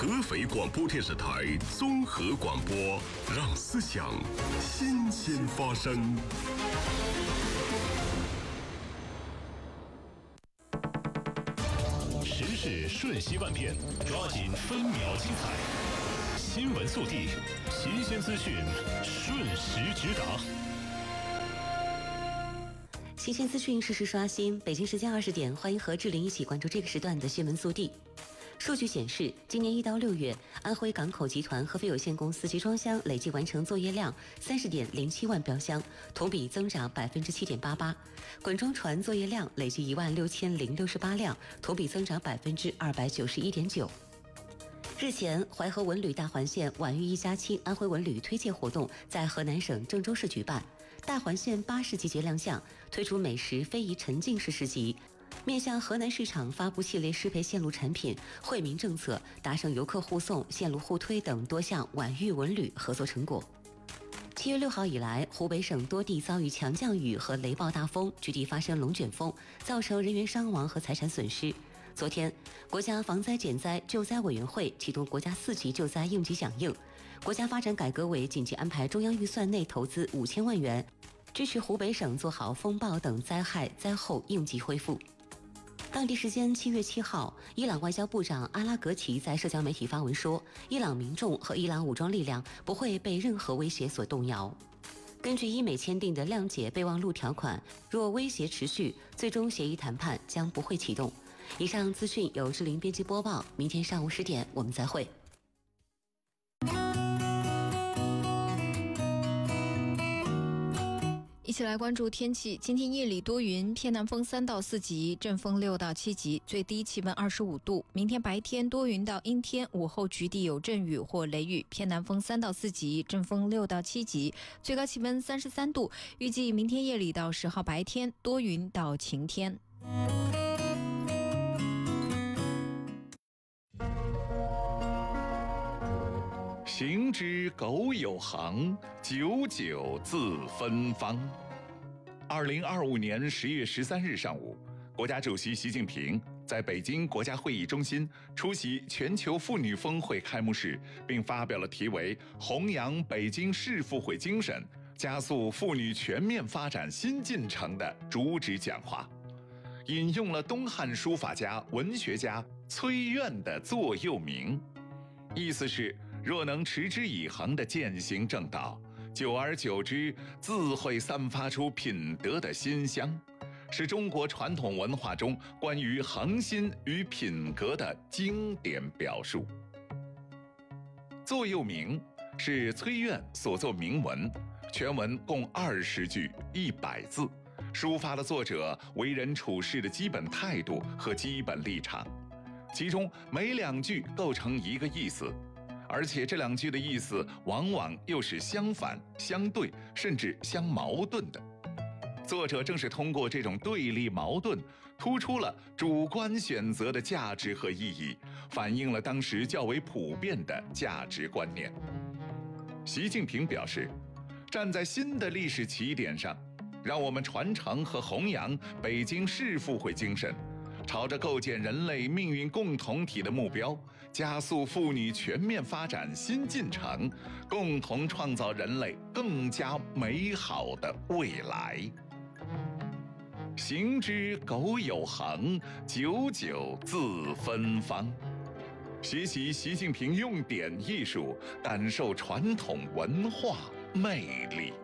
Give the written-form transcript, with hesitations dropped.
合肥广播电视台综合广播，让思想新鲜发生。 时事瞬息万变，抓紧分秒精彩。新闻速递，新鲜资讯，瞬时直达。 新鲜资讯，实时刷新。北京时间20点，欢迎和志玲一起关注这个时段的新闻速递。数据显示，今年1到6月，安徽港口集团合肥有限公司集装箱累计完成作业量30.07万标箱，同比增长7.88%；滚装船作业量累计16068辆，同比增长291.9%。日前，淮河文旅大环线晚育1+7安徽文旅推介活动在河南省郑州市举办，大环线巴士集结亮相，推出美食非遗沉浸式市集，面向河南市场发布系列适配线路产品、惠民政策、达成游客护送、线路互推等多项晚育文旅合作成果。7月6号以来，湖北省多地遭遇强降雨和雷暴大风，局地发生龙卷风，造成人员伤亡和财产损失。昨天，国家防灾减灾救灾委员会启动国家4级救灾应急响应，国家发展改革委紧急安排中央预算内投资5000万元，支持湖北省做好风暴等灾害灾后应急恢复。当地时间7月7号，伊朗外交部长阿拉格齐在社交媒体发文说，伊朗民众和伊朗武装力量不会被任何威胁所动摇。根据伊美签订的谅解备忘录条款，若威胁持续，最终协议谈判将不会启动。以上资讯由志玲编辑播报，明天上午10点我们再会。 一起来关注天气。今天夜里多云，偏南风3到4级，阵风6到7级，最低气温25度。明天白天多云到阴天，午后局地有阵雨或雷雨，偏南风3到4级，阵风6到7级，最高气温33度。预计明天夜里到10号白天多云到晴天。 行之苟有行，久久自芬芳。2025年10月13日上午，国家主席习近平在北京国家会议中心出席全球妇女峰会开幕式，并发表了题为“弘扬北京市妇会精神，加速妇女全面发展新进程”的主旨讲话，引用了东汉书法家、文学家崔苑的座右铭，意思是若能持之以恒地践行正道，久而久之自会散发出品德的馨香，是中国传统文化中关于恒心与品格的经典表述。座右铭是崔苑所作铭文，全文共20句100字，抒发了作者为人处事的基本态度和基本立场，其中每2句构成一个意思，而且这2句的意思往往又是相反、相对，甚至相矛盾的。作者正是通过这种对立矛盾，突出了主观选择的价值和意义，反映了当时较为普遍的价值观念。习近平表示，站在新的历史起点上，让我们传承和弘扬北京市妇会精神，朝着构建人类命运共同体的目标，加速妇女全面发展新进程，共同创造人类更加美好的未来。行之苟有行，久久自芬芳。学习习近平用典艺术，感受传统文化魅力。